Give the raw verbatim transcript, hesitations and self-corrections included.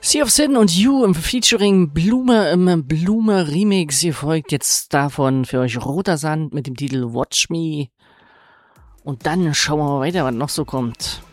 Sea of Sin und You im Featuring Blume im Blume Remix. Ihr folgt jetzt davon für euch Roter Sand mit dem Titel Watch Me. Und dann schauen wir mal weiter, was noch so kommt.